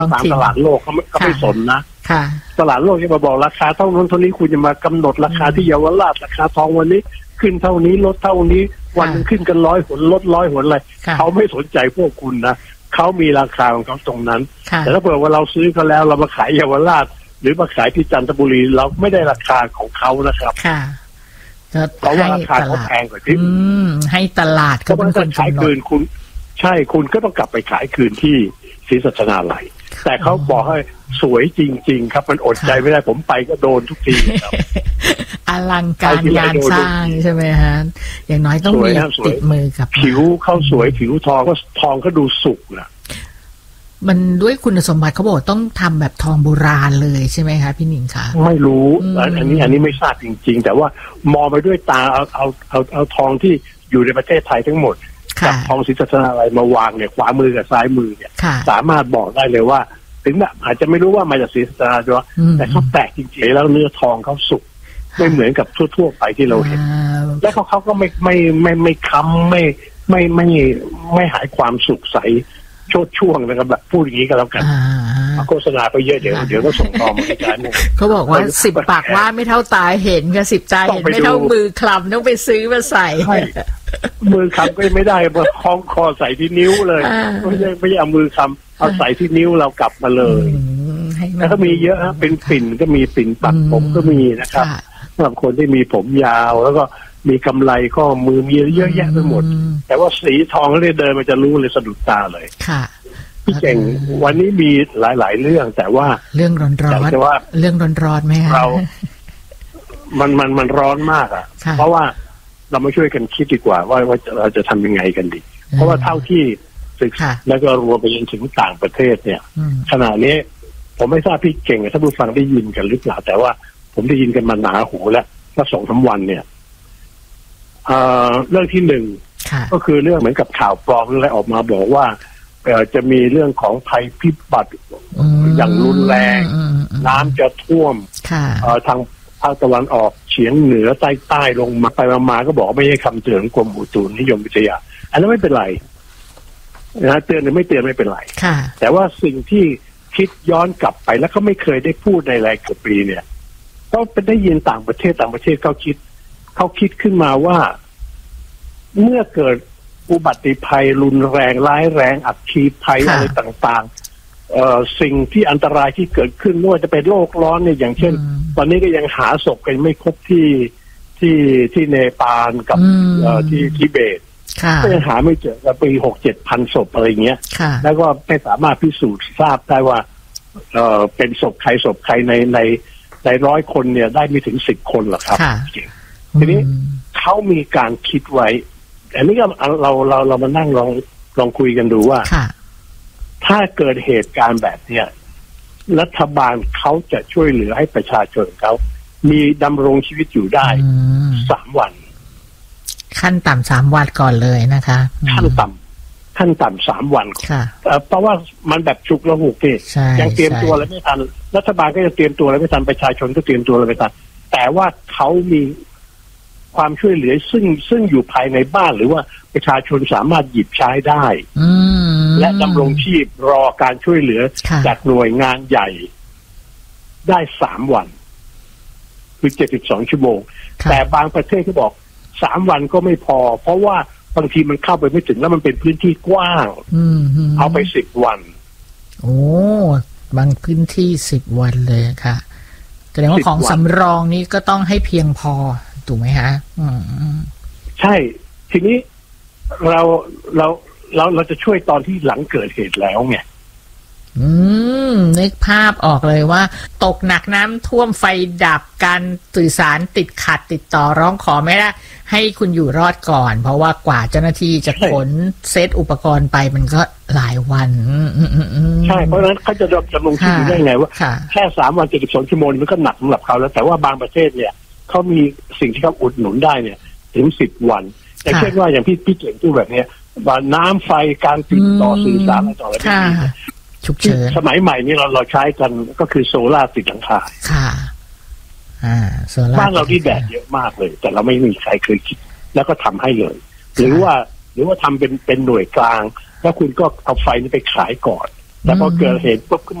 ตามตลาดโลกเขาไม่สนนะตลาดโลกจะมาบอกราคาเท่านั้นเท่านี้คุณจะมากำหนดราคาที่เยาวราชราคาทองวันนี้ขึ้นเท่านี้ลดเท่านี้วันนึงขึ้นกัน100 หนลด100 หนอะไรเขาไม่สนใจพวกคุณนะเขามีราคาของเขาตรงนั้นแต่ถ้าเผื่อว่าเราซื้อเขาแล้วเรามาขายเยาวราชหรือมาขายที่จันทบุรีเราไม่ได้ราคาของเขานะครับเพราะว่าราคาเขาแพงกว่าที่ให้ตลาดก็เป็นคนขายคืนคุณใช่คุณก็ต้องกลับไปขายคืนที่ศรีสัชนาลัยแต่เขาบอกให้สวยจริงๆครับมันอดใจไม่ได้ผมไปก็โดนทุกทีครับอลังการงานสร้างใช่ไหมฮะอย่างน้อยต้องมีติดมือกับผิวเขาสวยผิวทองก็ทองก็ดูสุกนะมันด้วยคุณสมบัติเขาบอกต้องทำแบบทองโบราณเลยใช่ไหมคะพี่หนิงคะไม่รู้อันนี้ไม่ทราบจริงๆแต่ว่ามองไปด้วยตาเอาทองที่อยู่ในประเทศไทยทั้งหมดกับทองศรีสัชนาลัยมาวางเนี่ยขวามือกับซ้ายมือเนี่ยสามารถบอกได้เลยว่าถึงแบบอาจจะไม่รู้ว่ามาจากศรีสัชนาลัยแต่เขาแตกจริงๆแล้วเนื้อทองเขาสุกไม่เหมือนกับทั่วๆไปที่เราเห็นแล้วเขาก็ไม่ค้ำไม่หายความสุขใสโชดช่วงนะครับแบบพูดอย่างนี้ก็แล้วกันโฆษณาไปเยอะเดี๋ยวก็ส่งต่อมาให้อาจารย์เขาบอกว่า10 ปากว่าไม่เท่าตาเห็นกับ10 ใจเห็นไม่เท่ามือคลำต้องไปซื้อมาใส่มือคำก็ไม่ได้มาคล้องคอใส่ที่นิ้วเลยไม่เอามือคำเอาใส่ที่นิ้วเรากลับมาเลยแล้วก็มีเยอะนะเป็นปิ่นก็มีปิ่นปักผมก็มีนะครับสำหรับคนที่มีผมยาวแล้วก็มีกำไรข้อมือมีเยอะแยะไปหมดแต่ว่าสีทองเลยเดินมันจะรู้เลยสะดุดตาเลยค่ะพี่เก่งวันนี้มีหลายๆเรื่องแต่ว่าเรื่องร้อนๆแต่ว่าเรื่องร้อนๆไหมคะมันร้อนมากอ่ะเพราะว่าเรามาช่วยกันคิดดีกว่าว่าเราจะทำยังไงกันดีเพราะว่าเท่าที่ศึกษาแล้วก็รวมไปจนถึงต่างประเทศเนี่ยขณะนี้ผมไม่ทราบพี่เก่งถ้าผู้ฟังได้ยินกันหรือเปล่าแต่ว่าผมได้ยินกันมาหนาหูแล้วก็2-3 วันเนี่ยเรื่องที่1ก็คือเรื่องเหมือนกับข่าวปลอมอะไรออกมาบอกว่าจะมีเรื่องของภัยพิบัติอย่างรุนแรงน้ำจะท่วมทางภาคตะวันออกเฉียงเหนือใต้ลงมาไปมาก็บอกไม่ใช่คำเตือนกรมอุตุนิยมวิทยาอันนั้นไม่เป็นไรนะเตือนหรือไม่เตือนไม่เป็นไรแต่ว่าสิ่งที่คิดย้อนกลับไปแล้วเขาไม่เคยได้พูดในรายการปีเนี่ยก็เป็นได้ยินต่างประเทศเขาคิดขึ้นมาว่าเมื่อเกิดอุบัติภัยรุนแรงร้ายแรงอัคคีภัยอะไรต่างๆสิ่งที่อันตรายที่เกิดขึ้นไม่ว่าจะเป็นโลกร้อนเนี่ยอย่างเช่นตอนนี้ก็ยังหาศพกันไม่ครบที่เนปาลกับที่ทิเบตก็ยังหาไม่เจอกันปี6-7 พันศพอะไรเงี้ยแล้วก็ไม่สามารถพิสูจน์ทราบได้ว่าเป็นศพใครใน100 คนเนี่ยได้ไม่ถึง10 คนหรอกครับทีนี้เขามีการคิดไว้อันนี้ก็เรามานั่งลองคุยกันดูว่าถ้าเกิดเหตุการณ์แบบเนี้ยรัฐบาลเขาจะช่วยเหลือให้ประชาชนเขามีดำรงชีวิตอยู่ได้3 วันขั้นต่ำ3 วันก่อนเลยนะคะขั้นต่ำ3 วันเพราะว่ามันแบบฉุกละหุกที่ยังเตรียมตัวอะไรไม่ทันรัฐบาลก็จะเตรียมตัวอะไรไม่ทันประชาชนก็เตรียมตัวอะไรไม่ทันแต่ว่าเขามีความช่วยเหลือซึ่งอยู่ภายในบ้านหรือว่าประชาชนสามารถหยิบใช้ได้และดำรงชีพรอการช่วยเหลือจากหน่วยงานใหญ่ได้3 วันคือ72 ชั่วโมงแต่บางประเทศเขาบอก3 วันก็ไม่พอเพราะว่าบางทีมันเข้าไปไม่ถึงแล้วมันเป็นพื้นที่กว้างเอาไป10 วันโอ้บางพื้นที่10 วันเลยค่ะแสดงว่าของสำรองนี้ก็ต้องให้เพียงพอถูกไหมฮะใช่ทีนี้เราจะช่วยตอนที่หลังเกิดเหตุแล้วไงนึกภาพออกเลยว่าตกหนักน้ำท่วมไฟดับการสื่อสารติดขัดติดต่อร้องขอไม่ได้ให้คุณอยู่รอดก่อนเพราะว่ากว่าเจ้าหน้าที่จะขนเซตอุปกรณ์ไปมันก็หลายวันใช่เพราะฉะนั้นเขาจะดำรงชีวิตได้ไงว่าแค่3 วัน72 ชั่วโมงมันก็หนักสำหรับเขาแล้วแต่ว่าบางประเทศเนี่ยเขามีสิ่งที่เขาอุดหนุนได้เนี่ยถึง10 วันอย่างเช่นว่าอย่างพี่เก่งพูดแบบนี้ว่าน้ำไฟการติดต่อสื่อสารอะไรต่ออะไรฉุกเฉินสมัยใหม่นี้เราใช้กันก็คือโซล่าติดหลังคาค่ะบ้านเราที่แดดเยอะมากเลยแต่เราไม่มีใครเคยคิดแล้วก็ทำให้เลยหรือว่าทำเป็นหน่วยกลางแล้วคุณก็เอาไฟนี้ไปขายก่อนแต่พอเกิดเหตุปุ๊บ